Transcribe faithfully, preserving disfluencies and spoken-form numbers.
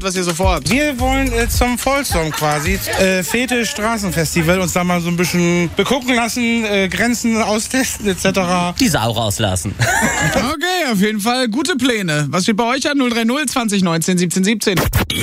was ihr so vorhabt? Wir wollen äh, zum Volksong quasi, äh, Fete Straßenfestival, uns da mal so ein bisschen begucken lassen, äh, Grenzen austesten et cetera. Die Sau rauslassen. Okay, auf jeden Fall gute Pläne. Was steht bei euch an? null drei null zwanzig neunzehn siebzehn siebzehn.